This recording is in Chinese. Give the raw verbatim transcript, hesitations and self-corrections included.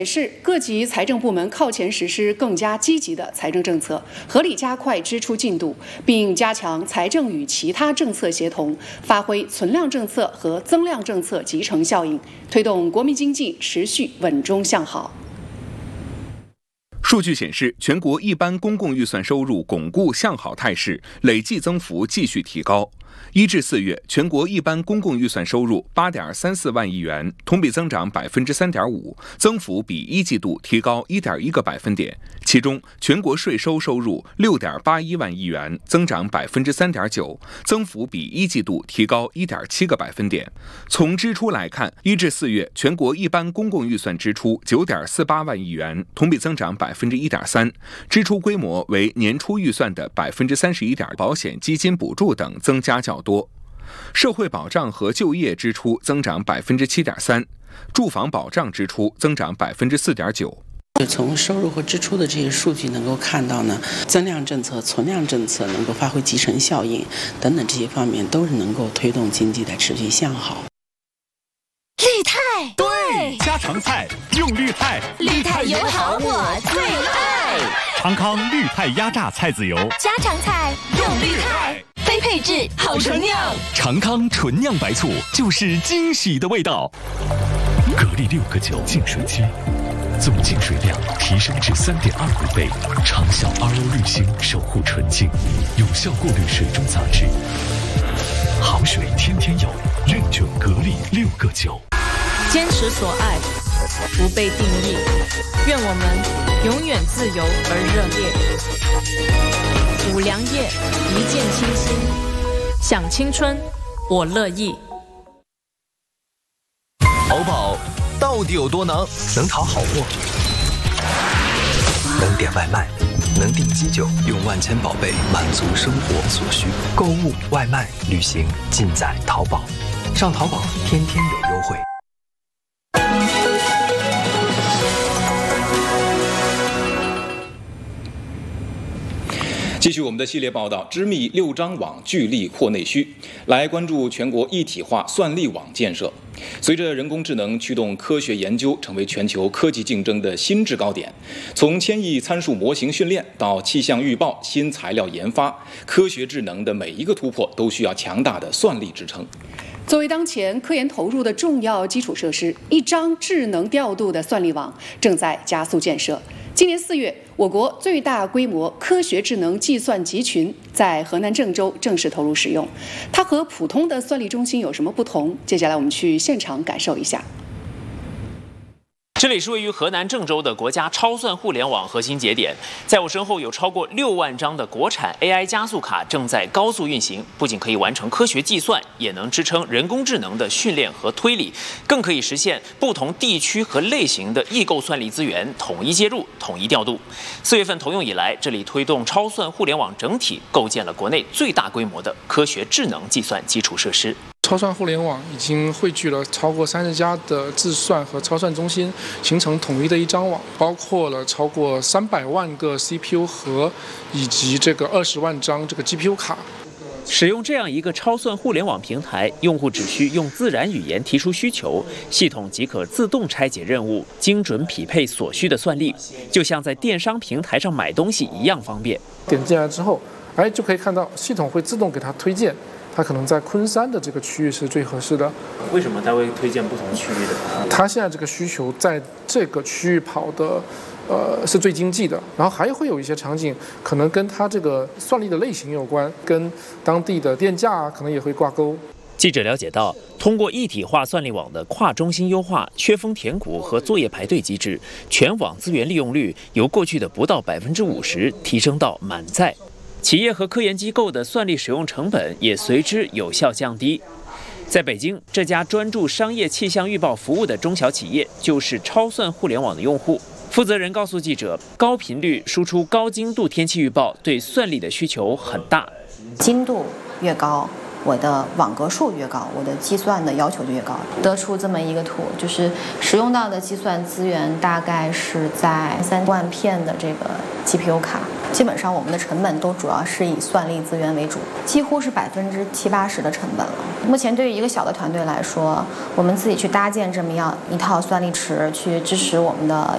是各级财政部门靠前实施更加积极的财政政策，合理加快支出进度，并加强财政与其他政策协同，发挥存量政策和增量政策集成效应，推动国民经济持续稳中向好。 数据显示，全国一般公共预算收入巩固向好态势，累计增幅继续提高。一至四月，全国一般公共预算收入八点三四万亿元，同比增长百分之三点五，增幅比一季度提高一点一个百分点。其中，全国税收收入六点八一万亿元，增长百分之三点九，增幅比一季度提高一点七个百分点。从支出来看，一至四月，全国一般公共预算支出九点四八万亿元，同比增长百分之一点三，支出规模为年初预算的百分之三十一点，保险基金补助等增加较多。社会保障和就业支出增长百分之七点三，住房保障支出增长百分之四点九。 从收入和支出的这些数据能够看到呢，增量政策、存量政策能够发挥集成效应等等这些方面都是能够推动经济的持续向好。 绿泰， 对，家常菜用绿泰， 绿泰油好我最爱。 长康绿泰压榨菜籽油， 家常菜用绿泰，非配制好纯酿。 长康纯酿白醋就是惊喜的味道。格力六个九净水机，总净水量提升至三点二五倍，长效 R O 滤芯守护纯净，有效过滤水中杂质。好水天天有，认准格力六个九。 坚持所爱，不被定义。愿我们永远自由而热烈。五粮液，一见倾心，想青春，我乐意。 淘宝到底有多能？能淘好货，能点外卖，能订机酒，用万千宝贝满足生活所需。购物、外卖、旅行，尽在淘宝。上淘宝，天天有优惠。 继续我们的系列报道，织密六张网，聚力扩内需，来关注全国一体化算力网建设。随着人工智能驱动科学研究成为全球科技竞争的新制高点，从千亿参数模型训练到气象预报、新材料研发，科学智能的每一个突破都需要强大的算力支撑。 作为当前科研投入的重要基础设施，一张智能调度的算力网正在加速建设。今年四月，我国最大规模科学智能计算集群在河南郑州正式投入使用。它和普通的算力中心有什么不同？接下来我们去现场感受一下。 这里是位于河南郑州的国家超算互联网核心节点，在我身后有超过六万张的国产 A I 加速卡正在高速运行，不仅可以完成科学计算，也能支撑人工智能的训练和推理，更可以实现不同地区和类型的异构算力资源统一接入、统一调度。四月份投用以来，这里推动超算互联网整体构建了国内最大规模的科学智能计算基础设施。 超算互联网已经汇聚了超过三十家的自算和超算中心，形成统一的一张网，包括了超过三百万个 C P U 核以及这个二十万张这个 G P U 卡。 使用这样一个超算互联网平台，用户只需用自然语言提出需求，系统即可自动拆解任务，精准匹配所需的算力，就像在电商平台上买东西一样方便。 点进来之后，哎，就可以看到系统会自动给它推荐。它可能在昆山的这个区域是最合适的。 为什么它会推荐不同区域的？ 它现在这个需求在这个区域跑的，呃，是最经济的。然后还会有一些场景，可能跟它这个算力的类型有关，跟当地的电价可能也会挂钩。 记者了解到，通过一体化算力网的跨中心优化、缺峰填谷和作业排队机制，全网资源利用率由过去的不到百分之五十提升到满载。企业和科研机构的算力使用成本也随之有效降低。在北京，这家专注商业气象预报服务的中小企业就是超算互联网的用户。负责人告诉记者，高频率输出高精度天气预报对算力的需求很大， 精度越高，我的网格数越高，我的计算的要求就越高。得出这么一个图，就是使用到的计算资源大概是在三万片的这个 G P U 卡。基本上我们的成本都主要是以算力资源为主，几乎是百分之七八十的成本了。目前对于一个小的团队来说，我们自己去搭建这么样一套算力池，去支持我们的